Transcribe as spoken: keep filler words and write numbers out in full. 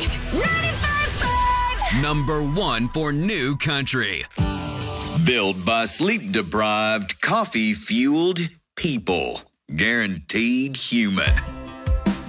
ninety-five point five. Number one for New Country. Built by sleep-deprived, coffee-fueled people. Guaranteed human.